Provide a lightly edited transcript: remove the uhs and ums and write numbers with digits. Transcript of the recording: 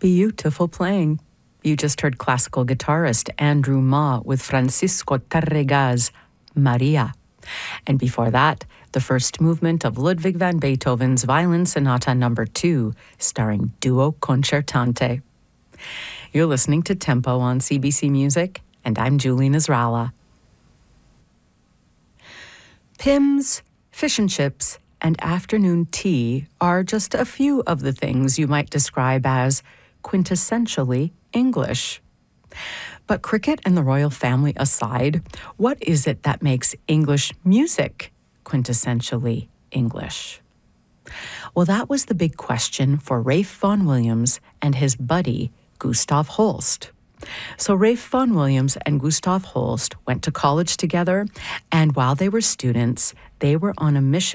Beautiful playing. You just heard classical guitarist Andrew Ma with Francisco Tárrega's Maria. And before that, the first movement of Ludwig van Beethoven's Violin Sonata No. 2, starring Duo Concertante. You're listening to Tempo on CBC Music, and I'm Julie Nasrallah. Pimm's, fish and chips, and afternoon tea are just a few of the things you might describe as quintessentially English. But cricket and the royal family aside, what is it that makes English music quintessentially English? Well, that was the big question for Ralph Vaughan Williams and his buddy, Gustav Holst. So Ralph Vaughan Williams and Gustav Holst went to college together, and while they were students, they were on a mission